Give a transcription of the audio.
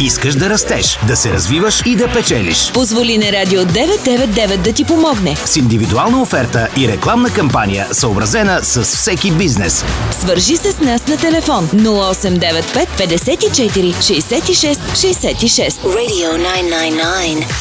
Искаш да растеш, да се развиваш и да печелиш. Позволи на Радио 999 да ти помогне. С индивидуална оферта и рекламна кампания, съобразена с всеки бизнес. Свържи се с нас на телефон 0895 54 66 66. Radio 999.